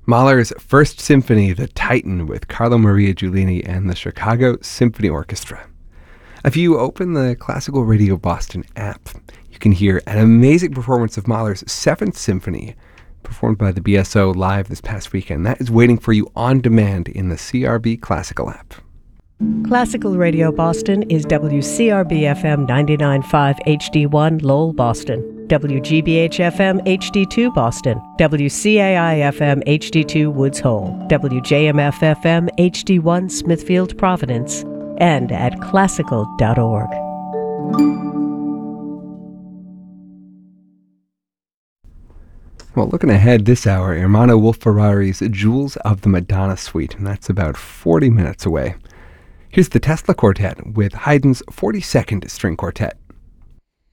Mahler's First Symphony, The Titan, with Carlo Maria Giulini and the Chicago Symphony Orchestra. If you open the Classical Radio Boston app, you can hear an amazing performance of Mahler's Seventh Symphony, performed by the BSO live this past weekend. That is waiting for you on demand in the CRB Classical app. Classical Radio Boston is WCRB-FM 99.5 HD1 Lowell, Boston, WGBH-FM HD2 Boston, WCAI-FM HD2 Woods Hole, WJMF-FM HD1 Smithfield, Providence, and at classical.org. Well, looking ahead this hour, Ermanno Wolf-Ferrari's Jewels of the Madonna Suite, and that's about 40 minutes away. Here's the Tesla Quartet with Haydn's 42nd String Quartet.